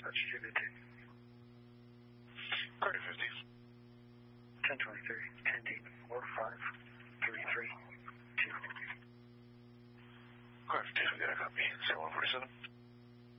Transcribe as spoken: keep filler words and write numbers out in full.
Dispatch two fifty. Carter fifty. ten twenty-three, ten deep, four five, three three, two. Carter fifty, we got a copy. seven one forty-seven.